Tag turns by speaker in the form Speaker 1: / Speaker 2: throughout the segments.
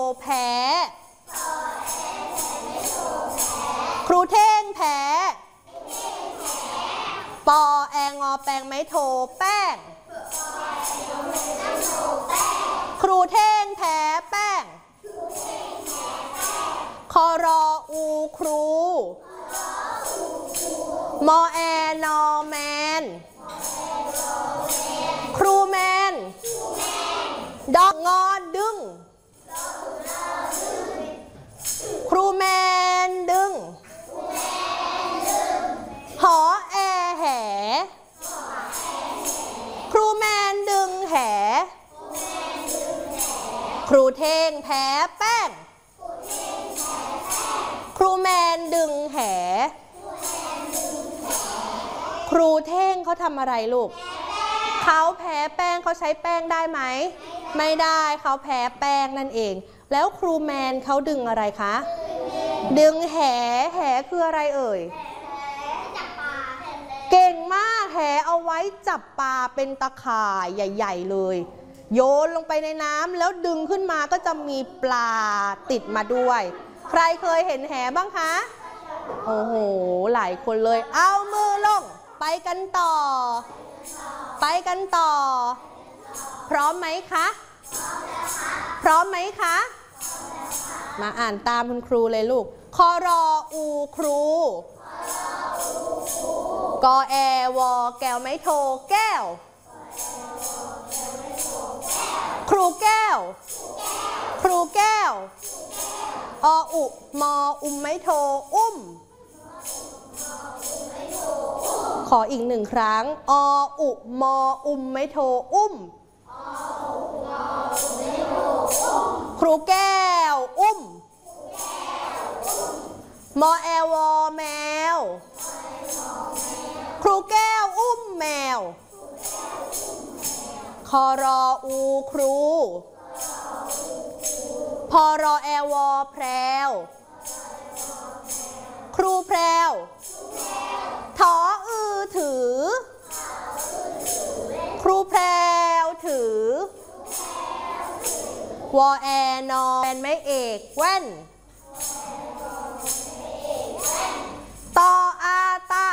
Speaker 1: แพ้ครูเท่งแพ้ปอแองอแปงไม้โทแป้งครูเท่งแพ้แป้งคอรออูครูมอแอนอแมนครูแมนดอกงอดึงครูแมนดึงหอแอแหครูแมนดึงแหครูเท่งแพ้แป้งครูแมนดึงแหครูเท่งเขาทำอะไรลูกเขาแพ้แป้งเขาใช้แป้งได้ไหมไม่ได้เขาแพ้แป้งนั่นเองแล้วครูแมนเขาดึงอะไรคะดึงแหคืออะไรเอ่ยเก่งมากแหเอาไว้จับปลาเป็นตะข่ายใหญ่ๆเลยโยนลงไปในน้ำแล้วดึงขึ้นมาก็จะมีปลาติดมาด้วยใครเคยเห็นแหบ้างคะโอ้โหหลายคนเลยเอามือลงไปกันต่อพร้อมไหมคะพร้อมไหมคะมาอ่านตามคุณครูเลยลูกคอรออูครูกอแอวอแก้วไม้โทแก้วครูแก้วออุมออุมไม้โทอุ้มขออีกหนึ่งครั้งออุมออุมไม้โทอุ้มครูแก้วอุ้มมอแอวอแมวครูแก้วอุ้มแมวคอรออูครูพอรอแอวอแพรวครูแพรวถออือถือครูแพรวถือวอแอนอแวนไม้เอกแว่นตออาตา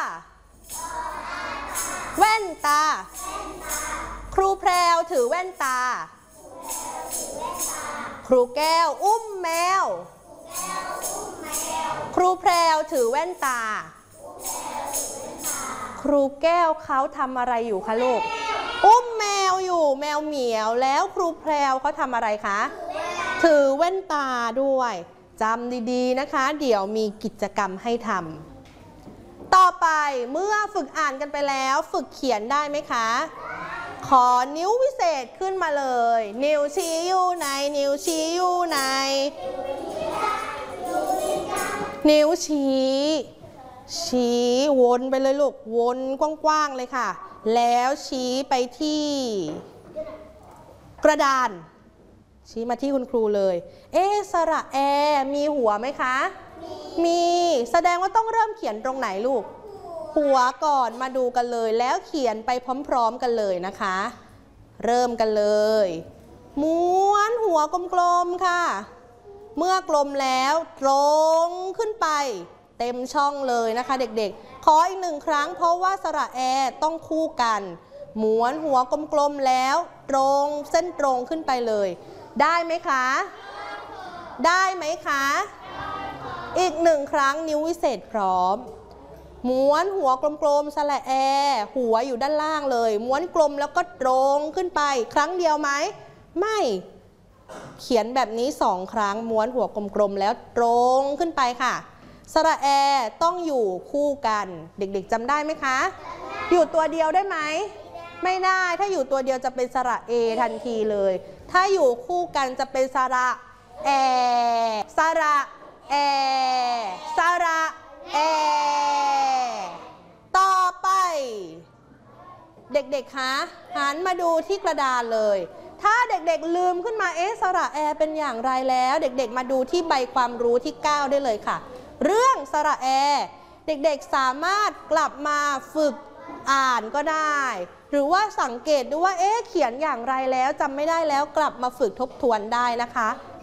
Speaker 1: แว่นตาครูแพรวถือแว่นตาครูแก้วอุ้มแมวครูแพรวถือแว่นตาครูแก้วเขาทำอะไรอยู่คะลูกอุ้มแมวอยู่แมวเหมียวแล้วครูแพรวเขาทำอะไรคะถือแว่นตาด้วยจำดีๆนะคะเดี๋ยวมีกิจกรรมให้ทำต่อไปเมื่อฝึกอ่านกันไปแล้วฝึกเขียนได้ไหมคะขอนิ้ววิเศษขึ้นมาเลยนิ้วชี้อยู่ไหนนิ้วชี้อยู่ไหนนิ้วชี้วนไปเลยลูกวนกว้างๆเลยค่ะแล้วชี้ไปที่กระดานชี้มาที่คุณครูเลยสระแอมีหัวไหมคะมีแสดงว่าต้องเริ่มเขียนตรงไหนลูกหัวก่อนมาดูกันเลยแล้วเขียนไปพร้อมๆกันเลยนะคะเริ่มกันเลยม้วนหัวกลมๆค่ะเมื่อกลมแล้วตรงขึ้นไปเต็มช่องเลยนะคะเด็กๆขออีกหนึ่งครั้งเพราะว่าสระแอต้องคู่กันม้วนหัวกลมๆแล้วตรงเส้นตรงขึ้นไปเลยได้ไหมคะได้ไหมคะอีกหนึ่งครั้งนิ้ววิเศษพร้อมม้วนหัวกลมๆสระแอหัวอยู่ด้านล่างเลยม้วนกลมแล้วก็ตรงขึ้นไปครั้งเดียวไหมไม่เขียนแบบนี้2ครั้งม้วนหัวกลมๆแล้วตรงขึ้นไปค่ะสระแอต้องอยู่คู่กันเด็กๆจำได้ไหมคะอยู่ตัวเดียวได้ไหมไม่ได้ถ้าอยู่ตัวเดียวจะเป็นสระเอทันทีเลยถ้าอยู่คู่กันจะเป็นสระแอสระแอสระแอต่อไปเด็กๆคะหันมาดูที่กระดานเลยถ้าเด็กๆลืมขึ้นมาสระแอเป็นอย่างไรแล้วเด็กๆมาดูที่ใบความรู้ที่9ได้เลยค่ะเรื่องสระแอเด็กๆสามารถกลับมาฝึกอ่านก็ได้หรือว่าสังเกตดูว่าเขียนอย่างไรแล้วจำไม่ได้แล้วกลับมาฝึกทบทวนได้นะคะ